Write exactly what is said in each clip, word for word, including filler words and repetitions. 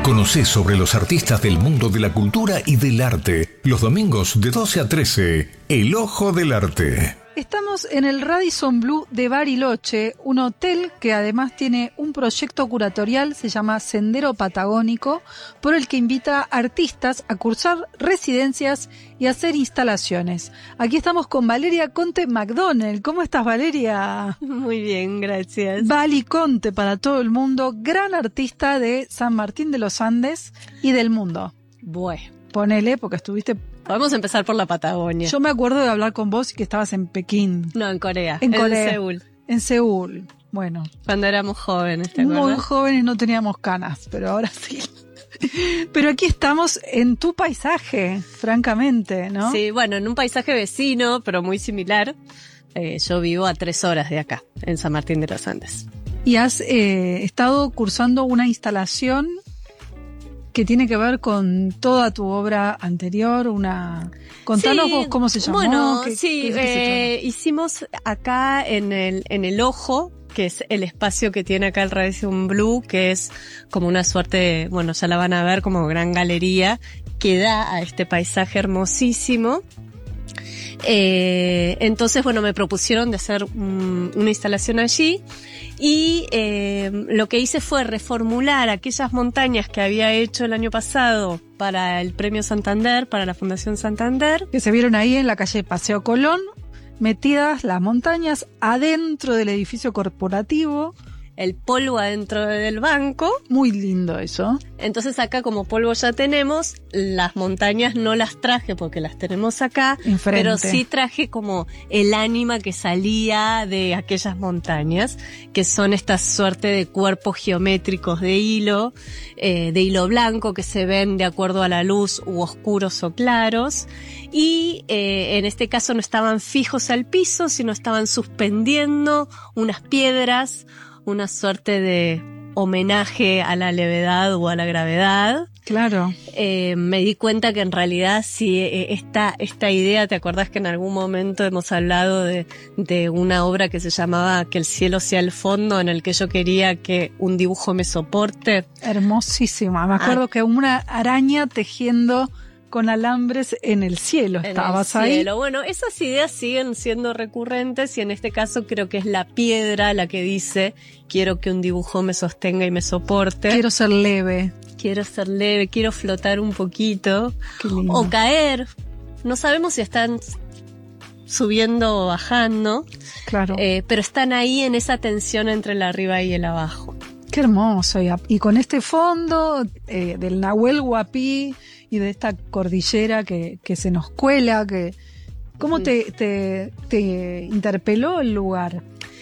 Conocé sobre los artistas del mundo de la cultura y del arte. Los domingos de doce a trece, El Ojo del Arte. Estamos en el Radisson Blu de Bariloche, un hotel que además tiene un proyecto curatorial, se llama Sendero Patagónico, por el que invita a artistas a cursar residencias y hacer instalaciones. Aquí estamos con Valeria Conte McDonnell. ¿Cómo estás, Valeria? Muy bien, gracias. Vali Conte para todo el mundo, gran artista de San Martín de los Andes y del mundo. Bueno, ponele, porque estuviste... Podemos empezar por la Patagonia. Yo me acuerdo de hablar con vos y que estabas en Pekín. No, en Corea. En Corea. En Seúl. En Seúl. Bueno. Cuando éramos jóvenes, ¿te acuerdas? Muy jóvenes, no teníamos canas, pero ahora sí. Pero aquí estamos en tu paisaje, francamente, ¿no? Sí, bueno, en un paisaje vecino, pero muy similar. Eh, yo vivo a tres horas de acá, en San Martín de los Andes. Y has eh, estado cursando una instalación que tiene que ver con toda tu obra anterior, una... Contanos sí, vos cómo se llamó. Bueno, ¿Qué, sí, qué eh, hicimos acá en el, en el Ojo, que es el espacio que tiene acá el Radisson Blu, que es como una suerte de, bueno, ya la van a ver como gran galería, que da a este paisaje hermosísimo. Eh, entonces, bueno, me propusieron de hacer um, una instalación allí y eh, lo que hice fue reformular aquellas montañas que había hecho el año pasado para el Premio Santander, para la Fundación Santander. Que se vieron ahí en la calle Paseo Colón, metidas las montañas adentro del edificio corporativo. El polvo adentro del banco. Muy lindo eso. Entonces acá como polvo ya tenemos, las montañas no las traje porque las tenemos acá, enfrente. Pero sí traje como el ánima que salía de aquellas montañas, que son esta suerte de cuerpos geométricos de hilo, eh, de hilo blanco que se ven de acuerdo a la luz u oscuros o claros. Y eh, en este caso no estaban fijos al piso, sino estaban suspendiendo unas piedras, una suerte de homenaje a la levedad o a la gravedad. Claro. Eh, me di cuenta que en realidad sí, eh, esta, esta idea, ¿te acordás que en algún momento hemos hablado de, de una obra que se llamaba Que el cielo sea el fondo, en el que yo quería que un dibujo me soporte? Hermosísima. Me acuerdo ah. que una araña tejiendo con alambres en el cielo. ¿Estabas en el cielo. ahí? Bueno, esas ideas siguen siendo recurrentes y en este caso creo que es la piedra la que dice quiero que un dibujo me sostenga y me soporte. Quiero ser leve. Quiero ser leve, quiero flotar un poquito. Qué lindo. O caer. No sabemos si están subiendo o bajando. Claro. Eh, pero están ahí en esa tensión entre el arriba y el abajo. Qué hermoso. Y, y con este fondo eh, del Nahuel Huapi y de esta cordillera que, que se nos cuela, que ¿cómo sí. te, te, te interpeló el lugar?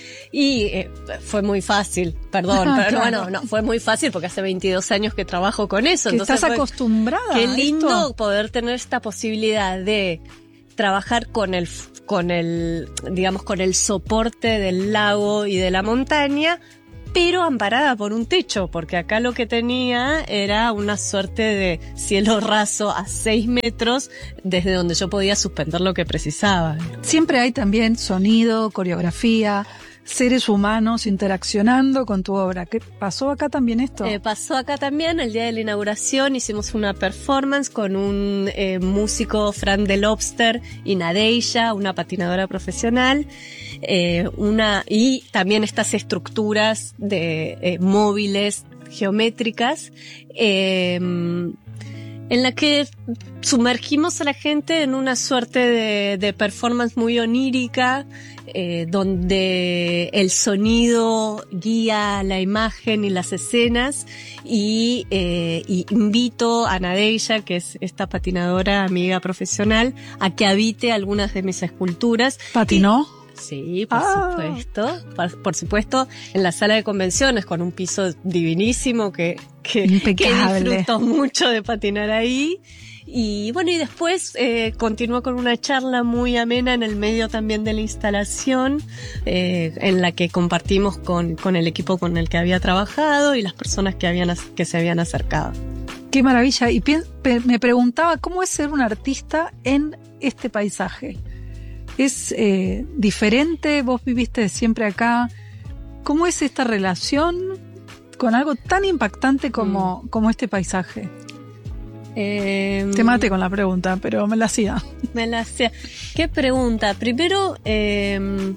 Y eh, fue muy fácil, perdón, Ah, pero claro. bueno, no, fue muy fácil porque hace veintidós años que trabajo con eso. Que entonces estás fue, acostumbrada. Qué lindo a esto. Poder tener esta posibilidad de trabajar con el, con el, digamos, con el soporte del lago y de la montaña, pero amparada por un techo, porque acá lo que tenía era una suerte de cielo raso a seis metros, desde donde yo podía suspender lo que precisaba. Siempre hay también sonido, coreografía, seres humanos interaccionando con tu obra. ¿Qué pasó acá también esto? Eh, pasó acá también, el día de la inauguración hicimos una performance con un eh, músico, Fran de Lobster, y Nadeya, una patinadora profesional, eh, una y también estas estructuras de eh, móviles geométricas, eh, en la que sumergimos a la gente en una suerte de, de performance muy onírica, eh, donde el sonido guía la imagen y las escenas, y, eh, y invito a Nadeya, que es esta patinadora amiga profesional, a que habite algunas de mis esculturas. ¿Patinó? Y, Sí, por ah. supuesto, por, por supuesto, en la sala de convenciones con un piso divinísimo que, que, que disfruto mucho de patinar ahí. Y bueno, y después eh, continuó con una charla muy amena en el medio también de la instalación, eh, en la que compartimos con, con el equipo con el que había trabajado y las personas que, habían, que se habían acercado. Qué maravilla. Y pi- me preguntaba, ¿cómo es ser un artista en este paisaje? ¿Es eh, diferente? ¿Vos viviste siempre acá? ¿Cómo es esta relación con algo tan impactante como, mm. como este paisaje? Eh, Te mate con la pregunta, pero me la hacía. Me la hacía. ¿Qué pregunta? Primero, eh,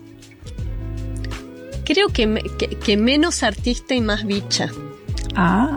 creo que, me, que, que menos artista y más bicha. Ah.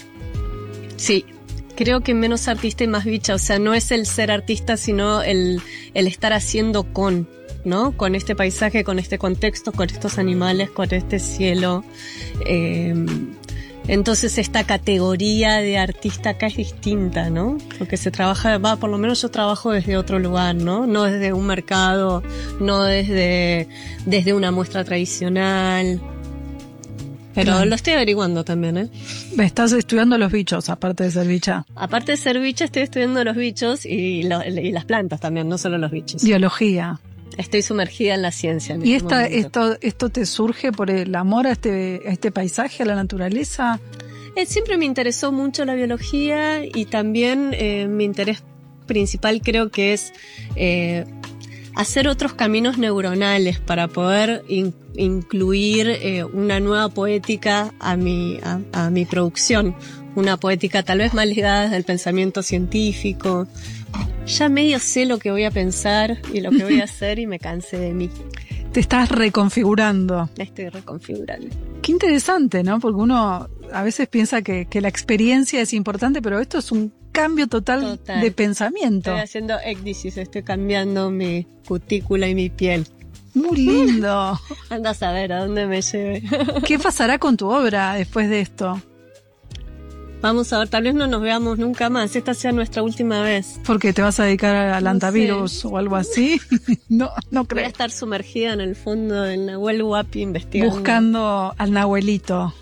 Sí, creo que menos artista y más bicha. O sea, no es el ser artista, sino el, el estar haciendo con, ¿no? Con este paisaje, con este contexto, con estos animales, con este cielo. Eh, Entonces esta categoría de artista acá es distinta, ¿no? Porque se trabaja, va, por lo menos yo trabajo desde otro lugar, ¿no? No desde un mercado, no desde, desde una muestra tradicional. Pero claro, lo estoy averiguando también, ¿eh? Estás estudiando los bichos, aparte de ser bicha. Aparte de ser bicha, estoy estudiando los bichos y, lo, y las plantas también, no solo los bichos. Biología. Estoy sumergida en la ciencia. En ¿Y este esta, esto, esto te surge por el amor a este, a este paisaje, a la naturaleza? Eh, siempre me interesó mucho la biología y también eh, mi interés principal creo que es eh, hacer otros caminos neuronales para poder in, incluir eh, una nueva poética a mi, a, a mi producción. Una poética tal vez más ligada desde el pensamiento científico. Ya medio sé lo que voy a pensar y lo que voy a hacer y me cansé de mí. Te estás reconfigurando. Me estoy reconfigurando. Qué interesante, ¿no? Porque uno a veces piensa que, que la experiencia es importante, pero esto es un cambio total, total. de pensamiento. Estoy haciendo ecdísis, estoy cambiando mi cutícula y mi piel. Muy lindo. Anda a saber a dónde me lleve. ¿Qué pasará con tu obra después de esto? Vamos a ver, tal vez no nos veamos nunca más. Esta sea nuestra última vez. ¿Porque te vas a dedicar al no antivirus sé. o algo así? no, no creo. Voy a estar sumergida en el fondo del Nahuel Huapi investigando. Buscando al Nahuelito.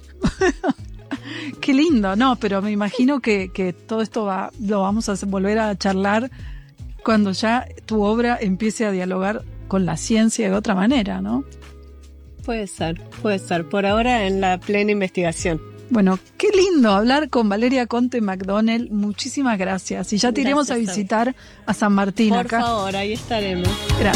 Qué lindo, no, pero me imagino que, que todo esto va, lo vamos a volver a charlar cuando ya tu obra empiece a dialogar con la ciencia de otra manera, ¿no? Puede ser, puede ser. Por ahora en la plena investigación. Bueno, qué lindo hablar con Valeria Conte McDonnell. Muchísimas gracias. Y ya te iremos a visitar a San Martín Por acá. Por favor, ahí estaremos. Gracias.